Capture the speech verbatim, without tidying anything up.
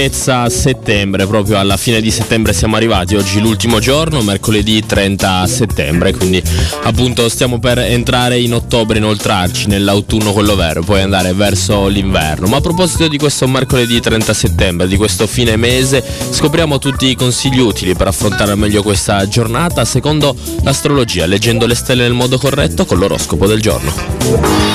a settembre, proprio alla fine di settembre siamo arrivati, oggi l'ultimo giorno, mercoledì trenta settembre, quindi appunto stiamo per entrare in ottobre, inoltrarci nell'autunno quello vero, poi andare verso l'inverno. Ma a proposito di questo mercoledì trenta settembre, di questo fine mese, scopriamo tutti i consigli utili per affrontare al meglio questa giornata secondo l'astrologia, leggendo le stelle nel modo corretto con l'oroscopo del giorno.